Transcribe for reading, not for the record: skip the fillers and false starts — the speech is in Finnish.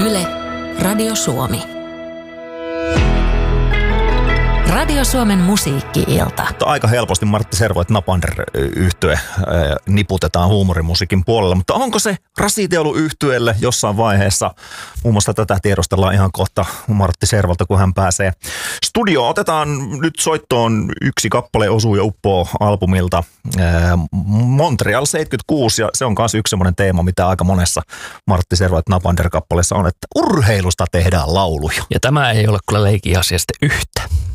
Yle, Radio Suomi. Radio Suomen musiikki-ilta. Aika helposti Martti Servoit Napander-yhtye niputetaan huumorimusiikin puolella, mutta onko se rasite ollut yhtyeelle jossain vaiheessa? Muun muassa tätä tiedostellaan ihan kohta Martti Servolta, kun hän pääsee studioon. Otetaan nyt soittoon yksi kappale Osuu ja uppoo albumilta Montreal 76, ja se on myös yksi semmoinen teema, mitä aika monessa Martti Servoit Napander-kappaleessa on, että urheilusta tehdään lauluja. Ja tämä ei ole kyllä leikin asia sitten yhtä.